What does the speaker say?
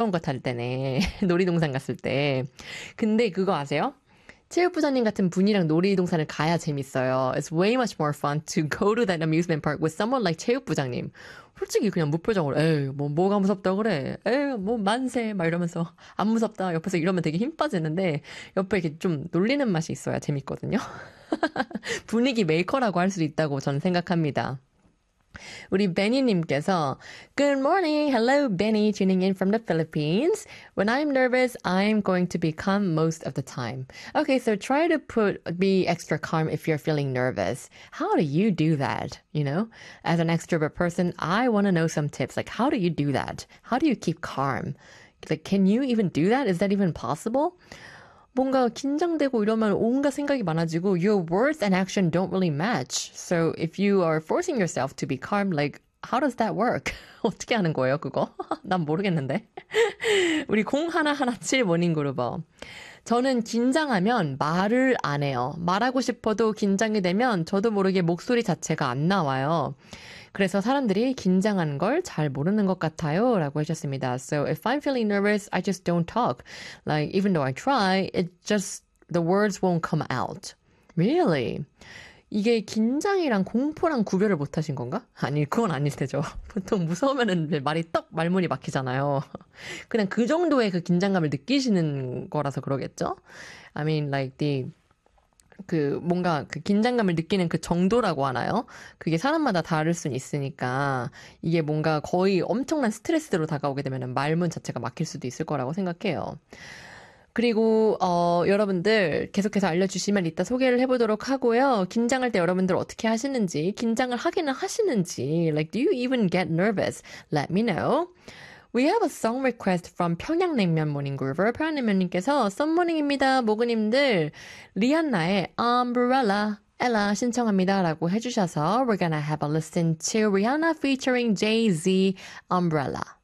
자전거 탈 때네. 놀이동산 갔을 때. 근데 그거 아세요? 체육부장님 같은 분이랑 놀이동산을 가야 재밌어요. It's way much more fun to go to that amusement park with someone like 체육부장님. 솔직히 그냥 무표정으로 에이 뭐가 무섭다 그래. 에이 뭐 만세 막 이러면서 안 무섭다. 옆에서 이러면 되게 힘 빠지는데 옆에 이렇게 좀 놀리는 맛이 있어야 재밌거든요. 분위기 메이커라고 할 수 있다고 저는 생각합니다. 우리 베니님께서 Good morning, hello Benny, tuning in from the Philippines. When I'm nervous, I'm going to be calm most of the time. Okay, so try to be extra calm if you're feeling nervous. How do you do that? You know, as an extrovert person, I want to know some tips. Like, how do you do that? How do you keep calm? Like, can you even do that? Is that even possible? 뭔가 긴장되고 이러면 온갖 생각이 많아지고 your words and action don't really match. So if you are forcing yourself to be calm, like how does that work? 어떻게 하는 거예요, 그거? 난 모르겠는데. 우리 0117 모닝그루버. 저는 긴장하면 말을 안 해요. 말하고 싶어도 긴장이 되면 저도 모르게 목소리 자체가 안 나와요. 그래서 사람들이 긴장한 걸 잘 모르는 것 같아요. 라고 하셨습니다. So if I'm feeling nervous, I just don't talk. Like, even though I try, the words won't come out. Really? 이게 긴장이랑 공포랑 구별을 못 하신 건가? 아니, 그건 아닐 테죠. 보통 무서우면은 말이 말문이 막히잖아요. 그냥 그 정도의 그 긴장감을 느끼시는 거라서 그러겠죠? I mean, like 뭔가 그 긴장감을 느끼는 그 정도라고 하나요? 그게 사람마다 다를 순 있으니까 이게 뭔가 거의 엄청난 스트레스로 다가오게 되면 말문 자체가 막힐 수도 있을 거라고 생각해요. 그리고 여러분들 계속해서 알려주시면 이따 소개를 해보도록 하고요. 긴장할 때 여러분들 어떻게 하시는지, 긴장을 하기는 하시는지, like, do you even get nervous? Let me know. We have a song request from 평양냉면 모닝그루버. 평양냉면님께서 썬모닝입니다. 모그님들 리안나의 Umbrella Ella 신청합니다 라고 해주셔서 We're gonna have a listen to Rihanna featuring Jay-Z Umbrella.